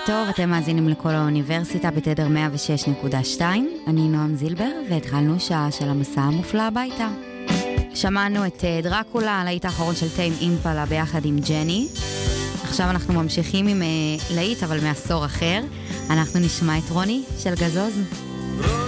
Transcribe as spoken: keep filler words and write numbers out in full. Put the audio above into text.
טוב, אתם מאזינים לכל האוניברסיטה בתדר מאה ושש נקודה שתיים. אני נועם זילבר, והתחלנו שעה של המסע המופלא הביתה. שמענו את דרקולה, הלהיט האחרון של טיים אימפלה ביחד עם ג'ני. עכשיו אנחנו ממשיכים עם להיט, אבל מעשור אחר. אנחנו נשמע את רוני של גזוז.